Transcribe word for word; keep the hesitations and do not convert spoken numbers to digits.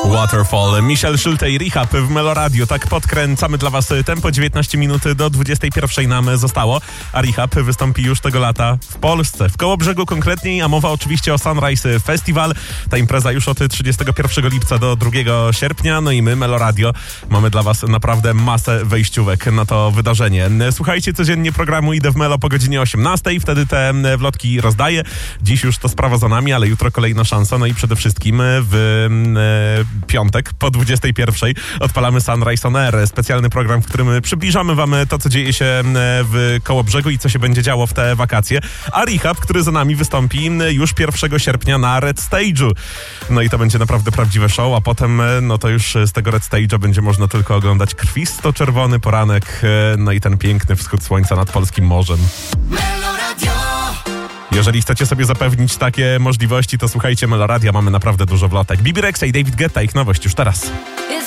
Waterfall, Michel Schulte i Rehab w Meloradio. Tak podkręcamy dla was tempo. dziewiętnaście minut do dwudziestej pierwszej nam zostało, a Rehab wystąpi już tego lata w Polsce. W Kołobrzegu konkretniej, a mowa oczywiście o Sunrise Festival. Ta impreza już od trzydziestego pierwszego lipca do drugiego sierpnia. No i my, Meloradio, mamy dla was naprawdę masę wejściówek na to wydarzenie. Słuchajcie codziennie programu Idę w Melo po godzinie osiemnastej. Wtedy te wlotki rozdaję. Dziś już to sprawa za nami, ale jutro kolejna szansa. No i przede wszystkim w piątek po dwudziestej pierwszej odpalamy Sunrise on Air, specjalny program, w którym przybliżamy wam to, co dzieje się w Kołobrzegu i co się będzie działo w te wakacje. A Rehab, który za nami wystąpi już pierwszego sierpnia na Red Stage'u. No i to będzie naprawdę prawdziwe show, a potem no to już z tego Red Stage'a będzie można tylko oglądać krwisto-czerwony poranek, no i ten piękny wschód słońca nad polskim morzem. Jeżeli chcecie sobie zapewnić takie możliwości, to słuchajcie Meloradia, mamy naprawdę dużo wlotek. Bibi Rexha i David Guetta, ich nowość już teraz.